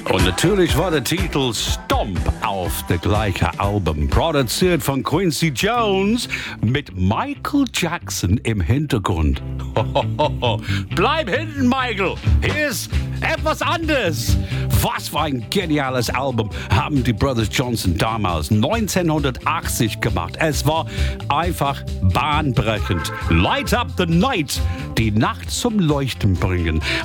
Und natürlich war der Titel Stomp auf der gleichen Album, produziert von Quincy Jones mit Michael Jackson im Hintergrund. Bleib hinten, Michael! Hier ist etwas anderes. Was für ein geniales Album haben die Brothers Johnson damals 1980 gemacht. Es war einfach bahnbrechend. Light up the night, die Nacht zum Leuchten bringen.